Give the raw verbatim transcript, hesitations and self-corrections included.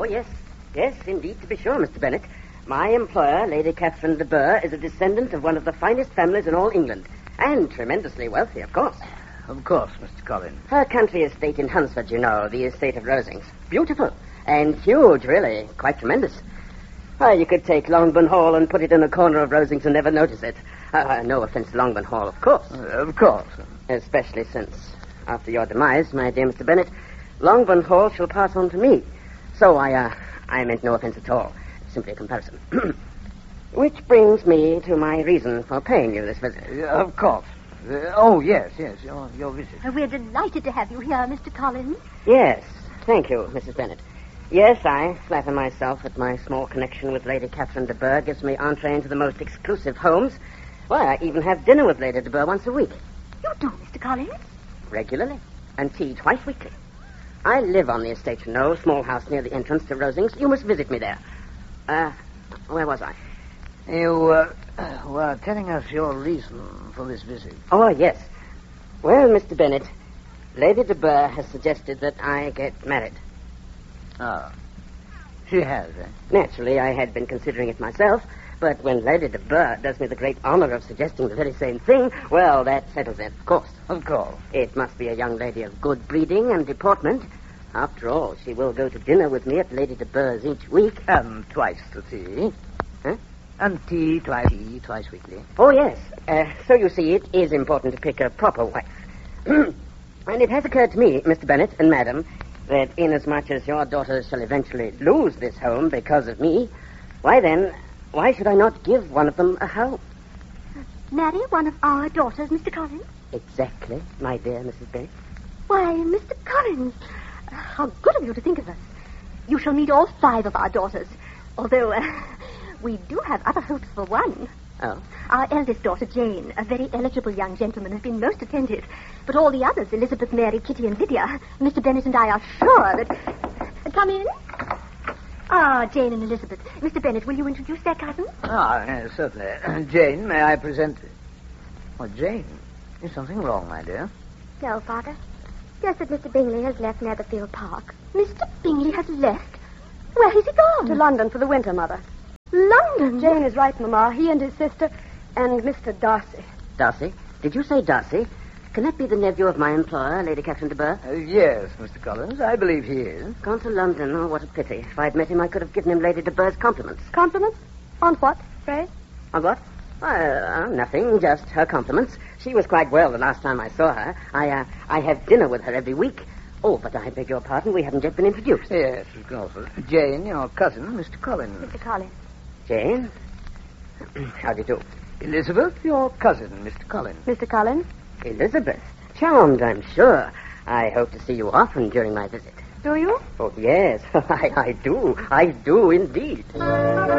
yes. Yes, indeed, to be sure, Mister Bennet. My employer, Lady Catherine de Bourgh, is a descendant of one of the finest families in all England. And tremendously wealthy, of course. Of course, Mister Collins. Her country estate in Hunsford, you know, the estate of Rosings. Beautiful. And huge, really. Quite tremendous. Why, you could take Longbourn Hall and put it in a corner of Rosings and never notice it. Uh, no offense to Longbourn Hall, of course. Uh, of course. Especially since, after your demise, my dear Mister Bennet, Longbourn Hall shall pass on to me. So I, uh, I meant no offense at all. Simply a comparison. Which brings me to my reason for paying you this visit. Uh, of course. Uh, oh, yes, yes, your, your visit. Uh, we're delighted to have you here, Mister Collins. Yes, thank you, Missus Bennet. Yes, I flatter myself that my small connection with Lady Catherine de Bourgh gives me entree into the most exclusive homes. Why, I even have dinner with Lady de Bourgh once a week. You do, Mister Collins? Regularly. And tea twice weekly. I live on the estate, you know, small house near the entrance to Rosings. You must visit me there. Uh, where was I? You uh, were telling us your reason for this visit. Oh, yes. Well, Mister Bennet, Lady de Bourgh has suggested that I get married. Oh. She has, eh? Naturally, I had been considering it myself, but when Lady de Bourgh does me the great honor of suggesting the very same thing, well, that settles it, of course. Of course. It must be a young lady of good breeding and deportment. After all, she will go to dinner with me at Lady de Bourgh's each week. And twice to tea. Huh? And tea twice, tea twice weekly. Oh, yes. Uh, so you see, it is important to pick a proper wife. And it has occurred to me, Mister Bennet and Madam, that inasmuch as your daughters shall eventually lose this home because of me, why then, why should I not give one of them a home? Marry one of our daughters, Mister Collins? Exactly, my dear Missus Bennet. Why, Mister Collins, how good of you to think of us. You shall meet all five of our daughters, although uh, we do have other hopes for one. Oh? Our eldest daughter, Jane, a very eligible young gentleman, has been most attentive. But all the others, Elizabeth, Mary, Kitty, and Lydia, Mister Bennet and I are sure that... Uh, come in. Ah, Jane and Elizabeth. Mister Bennet, will you introduce their cousins? Ah, yes, certainly. Jane, may I present... Oh, Jane, is something wrong, my dear? No, Father. Just that Mister Bingley has left Netherfield Park. Mister Bingley has left? Where has he gone? To London for the winter, Mother. London? Jane is right, Mamma. He and his sister and Mister Darcy. Darcy? Did you say Darcy? Can that be the nephew of my employer, Lady Catherine de Bourgh? Uh, yes, Mister Collins, I believe he is. Gone to London. Oh, what a pity. If I'd met him, I could have given him Lady de Bourgh's compliments. Compliments? On what, pray? On what? Uh, nothing, just her compliments. She was quite well the last time I saw her. I, uh, I have dinner with her every week. Oh, but I beg your pardon, we haven't yet been introduced. Yes, of course. Jane, your cousin, Mister Collins. Mister Collins. Jane? How do you do? Elizabeth, your cousin, Mister Collins. Mister Collins? Elizabeth. Charmed, I'm sure. I hope to see you often during my visit. Do you? Oh, yes. I, I do. I do indeed.